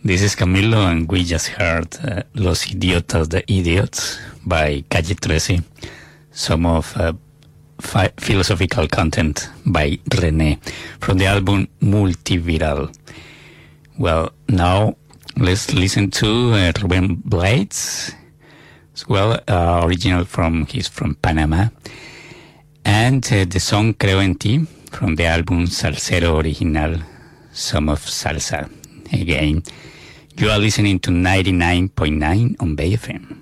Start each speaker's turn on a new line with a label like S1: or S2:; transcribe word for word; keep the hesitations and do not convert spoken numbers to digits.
S1: This is Camilo, and we just heard uh, Los Idiotas de Idiots by Calle trece, some of uh, fi- philosophical content by René from the album Multiviral. Well, now let's listen to uh, Ruben Blades, as well, uh, original from, he's from Panama, and uh, the song Creo en Ti from the album Salsero Original, Some of Salsa. Again, you are listening to ninety-nine point nine on Bay F M.